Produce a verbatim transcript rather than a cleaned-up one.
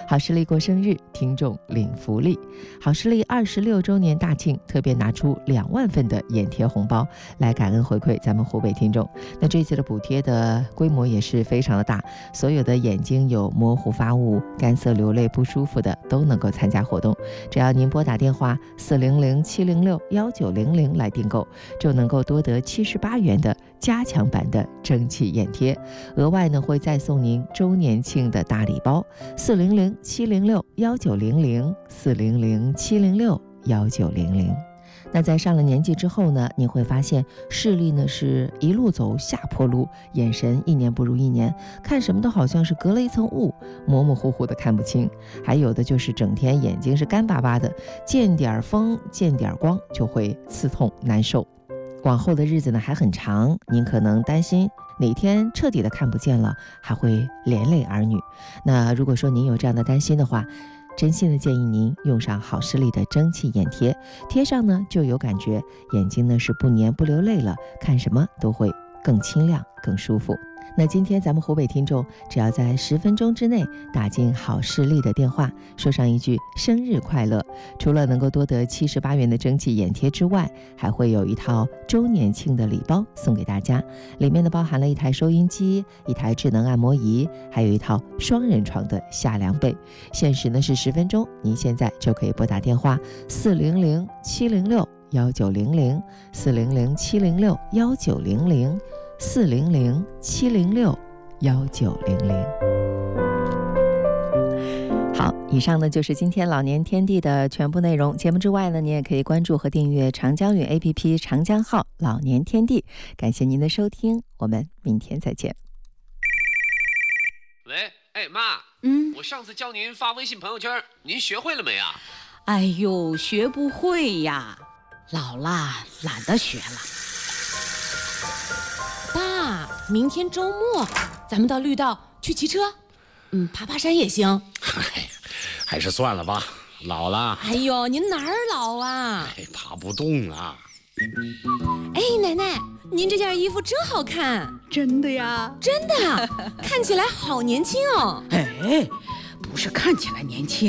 好视力过生日，听众领福利。好视力二十六周年大庆，特别拿出两万份的眼贴红包来感恩回馈咱们湖北听众。那这次的补贴的规模也是非常的大，所有的眼睛有模糊发物、干涩流泪不舒服的都能够参加活动。只要您拨打电话四零零七零六幺九零零来订购，就能够多得七十八元的加强版的蒸汽眼贴，额外呢会再送您周年庆的大礼包。四零零七零六幺九零零四零零七零六幺九零零。那在上了年纪之后呢，你会发现视力呢是一路走下坡路，眼神一年不如一年，看什么都好像是隔了一层雾，模模糊糊的看不清。还有的就是整天眼睛是干巴巴的，见点风见点光就会刺痛难受。往后的日子呢还很长，您可能担心哪天彻底的看不见了，还会连累儿女。那如果说您有这样的担心的话，真心的建议您用上好视力的蒸汽眼贴，贴上呢就有感觉，眼睛呢是不黏不流泪了，看什么都会更清亮更舒服。那今天咱们湖北听众只要在十分钟之内打进好视力的电话，说上一句生日快乐，除了能够多得七十八元的蒸汽眼贴之外，还会有一套周年庆的礼包送给大家，里面呢包含了一台收音机、一台智能按摩仪，还有一套双人床的下凉被。限时呢是十分钟，您现在就可以拨打电话四零零七零六幺九零零四零零七零六幺九零零四零零七零六幺九零零。好，以上呢就是今天老年天地的全部内容。节目之外呢，你也可以关注和订阅长江语 A P P 长江号老年天地。感谢您的收听，我们明天再见。 喂，哎妈， 嗯， 我上次教您发微信朋友圈，您学会了没啊？ 哎呦，学不会呀，老了懒得学了。爸，明天周末咱们到绿道去骑车，嗯，爬爬山也行。 哎，还是算了吧，老了。 哎呦，您哪儿老啊？ 哎，爬不动啊。 哎，奶奶，您这件衣服真好看。 真的呀？ 真的，看起来好年轻哦。 哎，不是看起来年轻。